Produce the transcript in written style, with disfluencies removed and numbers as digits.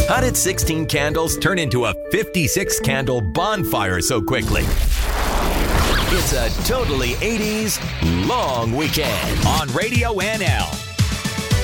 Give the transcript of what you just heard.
How did 16 candles turn into a 56-candle bonfire so quickly? It's a totally 80s long weekend on Radio NL.